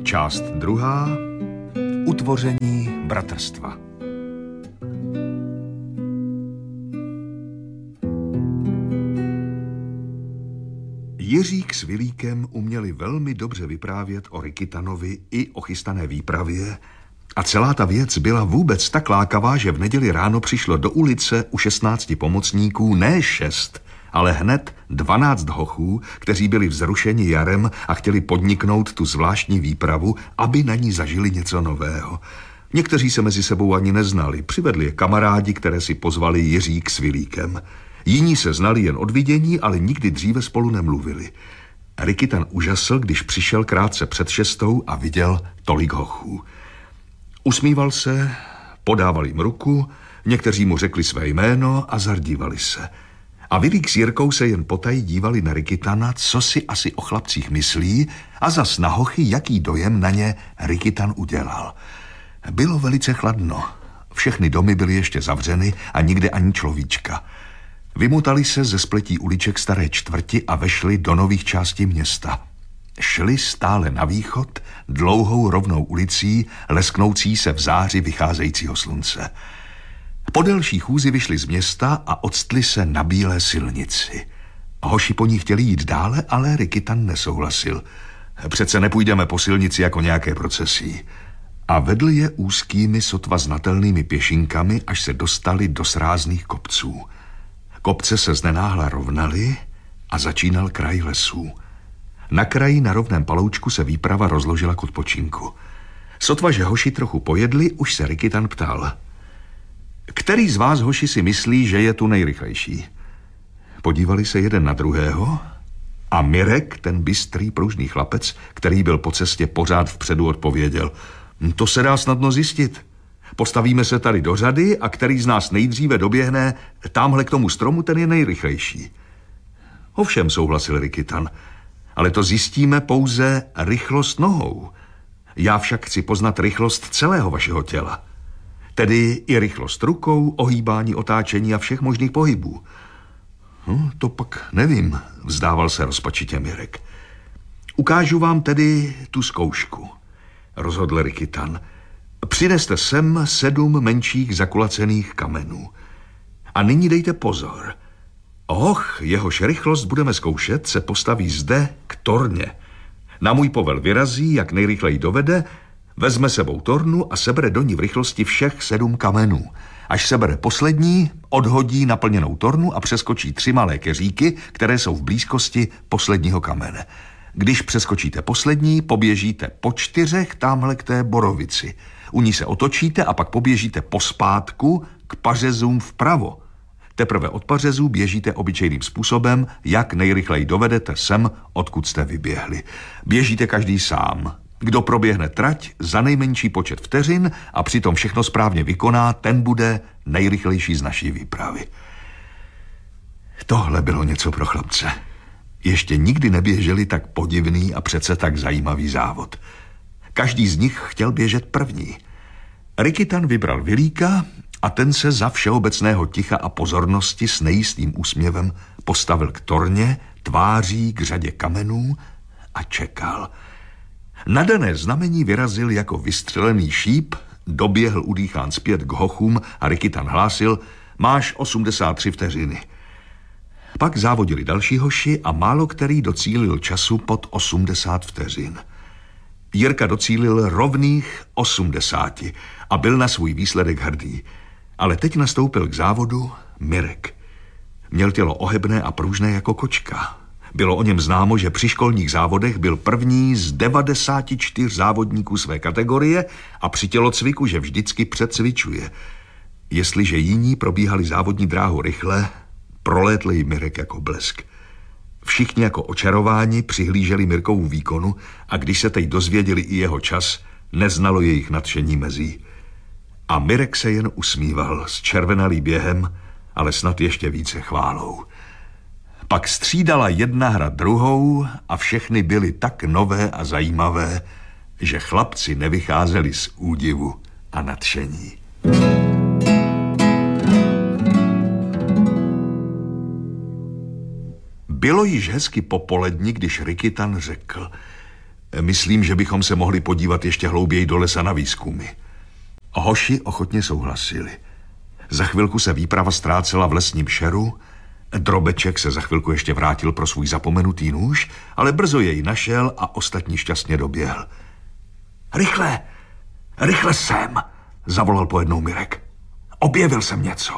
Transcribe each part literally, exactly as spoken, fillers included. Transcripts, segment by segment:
Část druhá. Utvoření bratrstva. Jiřík s Vilíkem uměli velmi dobře vyprávět o Rikitanovi i o chystané výpravě a celá ta věc byla vůbec tak lákavá, že v neděli ráno přišlo do ulice u šestnácti pomocníků ne šest, ale hned dvanáct hochů, kteří byli vzrušeni jarem a chtěli podniknout tu zvláštní výpravu, aby na ní zažili něco nového. Někteří se mezi sebou ani neznali, přivedli je kamarádi, které si pozvali Jiřík s Vilíkem. Jiní se znali jen od vidění, ale nikdy dříve spolu nemluvili. Rikitan užasl, když přišel krátce před šestou a viděl tolik hochů. Usmíval se, podával jim ruku, někteří mu řekli své jméno a zardívali se. A Vilík s Jirkou se jen potají dívali na Rikitana, co si asi o chlapcích myslí, a zas na hochy, jaký dojem na ně Rikitan udělal. Bylo velice chladno. Všechny domy byly ještě zavřeny a nikde ani človíčka. Vymutali se ze spletí uliček staré čtvrti a vešli do nových částí města. Šli stále na východ, dlouhou rovnou ulicí, lesknoucí se v záři vycházejícího slunce. Po delší chůzi vyšli z města a odstli se na bílé silnici. Hoši po ní chtěli jít dále, ale Rikitan nesouhlasil. Přece nepůjdeme po silnici jako nějaké procesí. A vedl je úzkými, sotva znatelnými pěšinkami, až se dostali do srázných kopců. Kopce se znenáhla rovnaly a začínal kraj lesů. Na kraji na rovném paloučku se výprava rozložila k odpočinku. Sotva, že hoši trochu pojedli, už se Rikitan ptal. Který z vás, hoši, si myslí, že je tu nejrychlejší? Podívali se jeden na druhého a Mirek, ten bystrý, pružný chlapec, který byl po cestě pořád vpředu, odpověděl. To se dá snadno zjistit. Postavíme se tady do řady a který z nás nejdříve doběhne támhle k tomu stromu, ten je nejrychlejší. Ovšem, souhlasil Rikitan, ale to zjistíme pouze rychlost nohou. Já však chci poznat rychlost celého vašeho těla. Tedy i rychlost rukou, ohýbání, otáčení a všech možných pohybů. No, to pak nevím, vzdával se rozpačitě Mirek. Ukážu vám tedy tu zkoušku, rozhodl Rikitan. Přineste sem sedm menších zakulacených kamenů. A nyní dejte pozor. Hoch, jehož rychlost budeme zkoušet, se postaví zde k torně. Na můj povel vyrazí, jak nejrychleji dovede, vezme sebou tornu a sebere do ní v rychlosti všech sedm kamenů. Až sebere poslední, odhodí naplněnou tornu a přeskočí tři malé keříky, které jsou v blízkosti posledního kamene. Když přeskočíte poslední, poběžíte po čtyřech támhle k té borovici. U ní se otočíte a pak poběžíte pospátku k pařezům vpravo. Teprve od pařezů běžíte obyčejným způsobem, jak nejrychleji dovedete sem, odkud jste vyběhli. Běžíte každý sám. Kdo proběhne trať za nejmenší počet vteřin a přitom všechno správně vykoná, ten bude nejrychlejší z naší výpravy. Tohle bylo něco pro chlapce. Ještě nikdy neběželi tak podivný a přece tak zajímavý závod. Každý z nich chtěl běžet první. Rikitan vybral Vilíka a ten se za všeobecného ticha a pozornosti s nejistým úsměvem postavil k torně, tváří k řadě kamenů a čekal. Na dané znamení vyrazil jako vystřelený šíp, doběhl udýchán zpět k hochům a Rikitan hlásil, máš osmdesát tři vteřiny. Pak závodili další hoši a málo který docílil času pod osmdesát vteřin. Jirka docílil rovných osmdesáti a byl na svůj výsledek hrdý. Ale teď nastoupil k závodu Mirek. Měl tělo ohebné a pružné jako kočka. Bylo o něm známo, že při školních závodech byl první z devadesáti čtyř závodníků své kategorie a při tělocviku, že vždycky předcvičuje. Jestliže jiní probíhali závodní dráhu rychle, prolétl jí Mirek jako blesk. Všichni jako očarováni přihlíželi Mirkovu výkonu a když se teď dozvěděli i jeho čas, neznalo jejich nadšení mezí. A Mirek se jen usmíval s červenalý během, ale snad ještě více chválou. Pak střídala jedna hra druhou a všechny byly tak nové a zajímavé, že chlapci nevycházeli z údivu a nadšení. Bylo již hezky popoledni, když Rikitan řekl, Myslím, že bychom se mohli podívat ještě hlouběji do lesa na výzkumy. Hoši ochotně souhlasili. Za chvilku se výprava ztrácela v lesním šeru. Drobeček se za chvilku ještě vrátil pro svůj zapomenutý nůž, ale brzo jej našel a ostatní šťastně doběhl. Rychle, rychle sem, zavolal pojednou Mirek. Objevil jsem něco.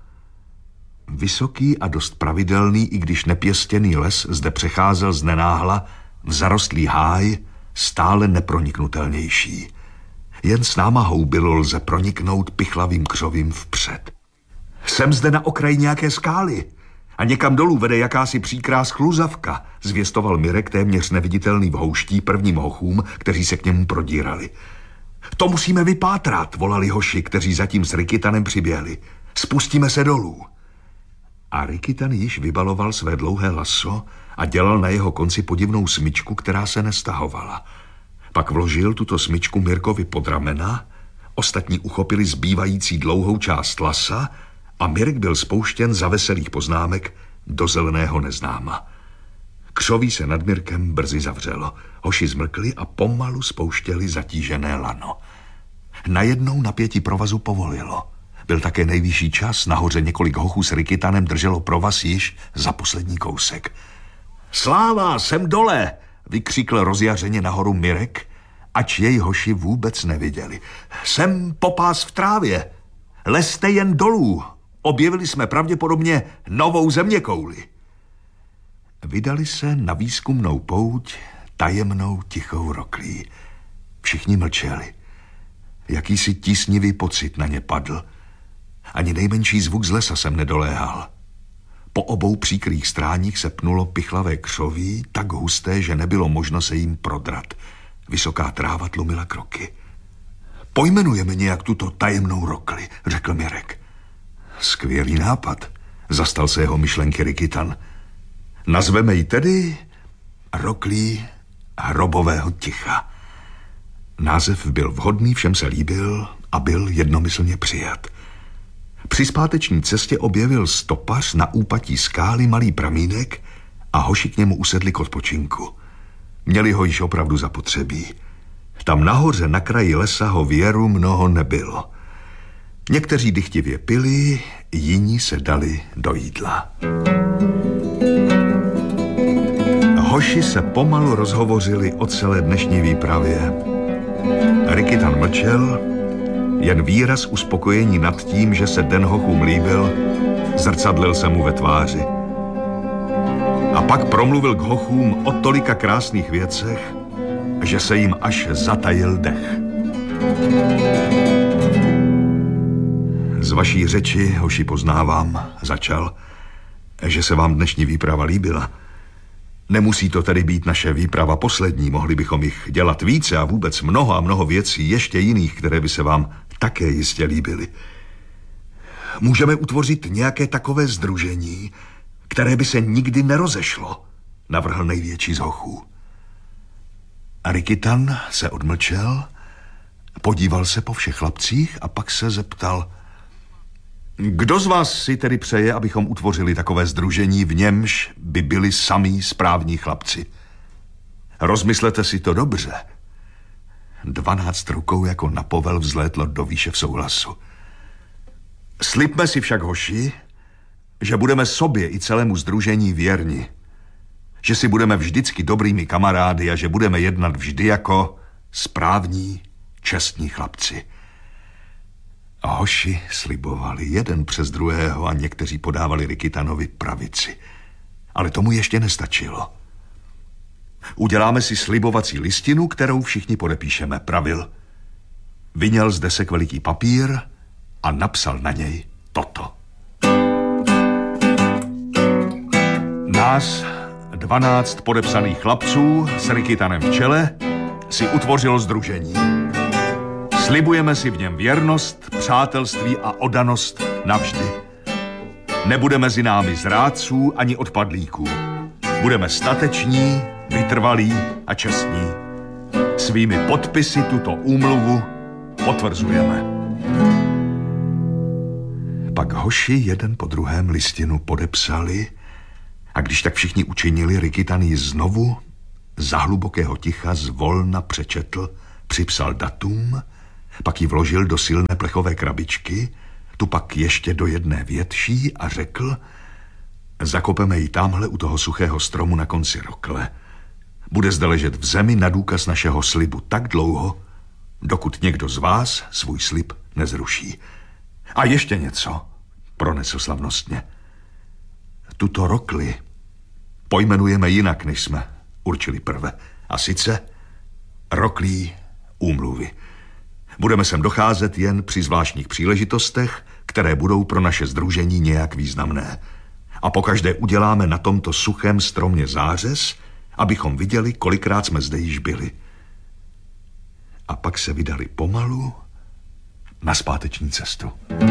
Vysoký a dost pravidelný, i když nepěstěný les zde přecházel z nenáhla v zarostlý háj, stále neproniknutelnější. Jen s námahou bylo lze proniknout pichlavým křovím vpřed. Jsem zde na okraji nějaké skály a někam dolů vede jakási příkrá skluzavka, zvěstoval Mirek téměř neviditelný v houští prvním hochům, kteří se k němu prodírali. To musíme vypátrat, volali hoši, kteří zatím s Rikitanem přiběhli. Spustíme se dolů. A Rikitan již vybaloval své dlouhé laso a dělal na jeho konci podivnou smyčku, která se nestahovala. Pak vložil tuto smyčku Mirkovi pod ramena, ostatní uchopili zbývající dlouhou část lasa a Mirek byl spouštěn za veselých poznámek do zeleného neznáma. Křoví se nad Mirkem brzy zavřelo. Hoši zmlkli a pomalu spouštěli zatížené lano. Najednou napětí provazu povolilo. Byl také nejvyšší čas, nahoře několik hochů s Rikitanem drželo provaz již za poslední kousek. Sláva, jsem dole, vykřikl rozjařeně nahoru Mirek, ač jej hoši vůbec neviděli. Jsem popás v trávě. Lezte jen dolů. Objevili jsme pravděpodobně novou zeměkouli. Vydali se na výzkumnou pouť tajemnou tichou roklí. Všichni mlčeli. Jakýsi tísnivý pocit na ně padl. Ani nejmenší zvuk z lesa jsem nedoléhal. Po obou příkrých stráních se pnulo pichlavé křoví, tak husté, že nebylo možno se jim prodrat. Vysoká tráva tlumila kroky. Pojmenujeme nějak tuto tajemnou rokli, řekl Mirek. Skvělý nápad, zastal se jeho myšlenky Rikitan. Nazveme ji tedy roklí hrobového ticha. Název byl vhodný, všem se líbil a byl jednomyslně přijat. Při zpáteční cestě objevil stopař na úpatí skály malý pramínek a hoši k němu usedli k odpočinku. Měli ho již opravdu zapotřebí. Tam nahoře na kraji lesa ho věru mnoho nebylo. Někteří dychtivě pili, jiní se dali do jídla. Hoši se pomalu rozhovořili o celé dnešní výpravě. Rikitan mlčel, jen výraz uspokojení nad tím, že se den hochům líbil, zrcadlil se mu ve tváři. A pak promluvil k hochům o tolika krásných věcech, že se jim až zatajil dech. Z vaší řeči, hoši, poznávám, začal, že se vám dnešní výprava líbila. Nemusí to tedy být naše výprava poslední, mohli bychom jich dělat více a vůbec mnoho a mnoho věcí, ještě jiných, které by se vám také jistě líbily. Můžeme utvořit nějaké takové sdružení, které by se nikdy nerozešlo, navrhl největší z hochů. A Rikitan se odmlčel, podíval se po všech chlapcích a pak se zeptal, kdo z vás si tedy přeje, abychom utvořili takové sdružení, v němž by byli samí správní chlapci? Rozmyslete si to dobře. Dvanáct rukou jako na povel vzlétlo do výše v souhlasu. Slibme si však, hoši, že budeme sobě i celému sdružení věrni. Že si budeme vždycky dobrými kamarády a že budeme jednat vždy jako správní, čestní chlapci. A hoši slibovali jeden přes druhého a někteří podávali Rikitanovi pravici. Ale tomu ještě nestačilo. Uděláme si slibovací listinu, kterou všichni podepíšeme, pravil. Vyněl z desek veliký papír a napsal na něj toto. Nás, dvanáct podepsaných chlapců s Rikitanem v čele, si utvořilo sdružení. Slibujeme si v něm věrnost, přátelství a oddanost navždy. Nebude mezi námi zrádců ani odpadlíků. Budeme stateční, vytrvalí a čestní. Svými podpisy tuto úmluvu potvrzujeme. Pak hoši jeden po druhém listinu podepsali a když tak všichni učinili, Rikitan ji znovu za hlubokého ticha zvolna přečetl, připsal datum, pak ji vložil do silné plechové krabičky, tu pak ještě do jedné větší a řekl: zakopeme ji tamhle u toho suchého stromu na konci rokle. Bude zde ležet v zemi na důkaz našeho slibu tak dlouho, dokud někdo z vás svůj slib nezruší. A ještě něco, pronesl slavnostně. Tuto rokli pojmenujeme jinak, než jsme určili prve. A sice roklí úmluvy. Budeme sem docházet jen při zvláštních příležitostech, které budou pro naše sdružení nějak významné. A pokaždé uděláme na tomto suchém stromě zářez, abychom viděli, kolikrát jsme zde již byli. A pak se vydali pomalu na zpáteční cestu.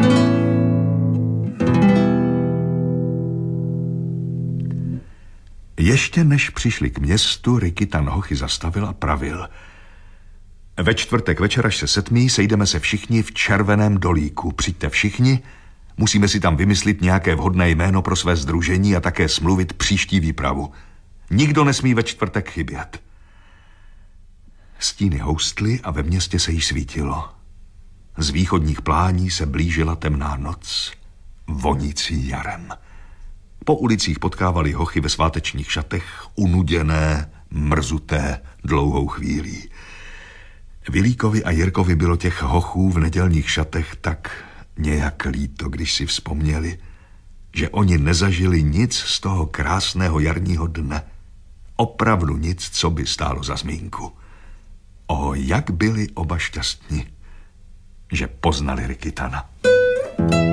Ještě než přišli k městu, Rikitan Hochy zastavil a pravil: ve čtvrtek večer, až se setmí, sejdeme se všichni v Červeném dolíku. Přijďte všichni, musíme si tam vymyslit nějaké vhodné jméno pro své sdružení a také smluvit příští výpravu. Nikdo nesmí ve čtvrtek chybět. Stíny houstly a ve městě se již svítilo. Z východních plání se blížila temná noc, vonící jarem. Po ulicích potkávali Hochy ve svátečních šatech, unuděné, mrzuté, dlouhou chvílí. Vilíkovi a Jirkovi bylo těch Hochů v nedělních šatech tak nějak líto, když si vzpomněli, že oni nezažili nic z toho krásného jarního dne. Opravdu nic, co by stálo za zmínku. O, jak byli oba šťastní, že poznali Rikitana.